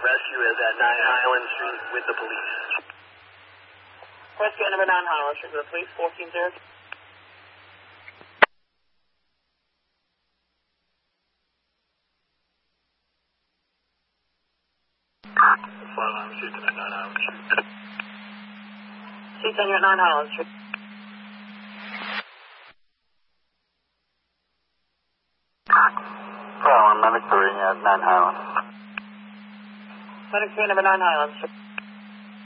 Rescue is at 9 Highland Street with the police. Rescue at number 9 Highland Street with the police, 14-0. 5 Street at 9 Highland Street. C10, you're at 9 Highland Street. Medic 3 at 9 Highland. Medic 3, number 9 Highland Street.